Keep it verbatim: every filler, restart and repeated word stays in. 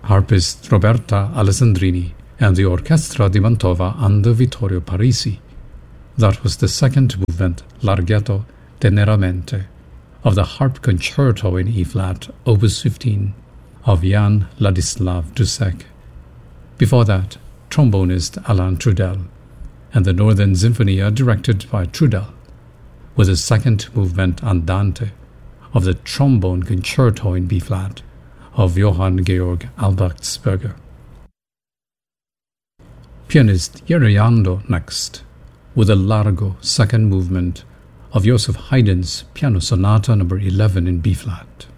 harpist Roberta Alessandrini, and the Orchestra di Mantova under Vittorio Parisi. That was the second movement, Larghetto Teneramente, of the Harp Concerto in E-flat, Opus fifteen, of Jan Ladislav Dussek. Before that, trombonist Alain Trudel, and the Northern Sinfonia directed by Trudel, with the second movement Andante of the Trombone Concerto in B-flat of Johann Georg Albertsberger. Pianist Jerry Jando next, with the Largo second movement of Joseph Haydn's Piano Sonata number eleven in B-flat.